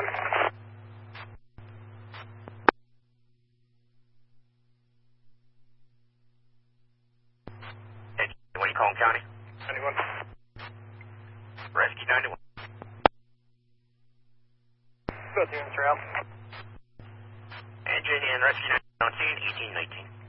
91. Hey, what are you calling county? 91. Rescue 91. Both units are out. Engine and rescue 91 on scene, 1819.